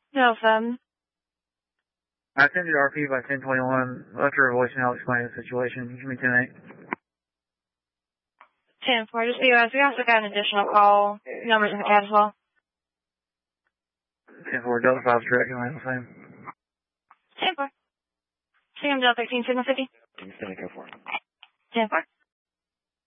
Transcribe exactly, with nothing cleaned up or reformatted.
No, um. I sent you to R P by ten twenty-one. Left her a voicemail explaining the situation. Give me ten eight. ten four, just be honest. We also got an additional call. Numbers in the chat as well. ten four, Delta five's direct. Can I handle the same? ten four. C M Delta thirteen, signal fifty. Can you send it go for it? ten four.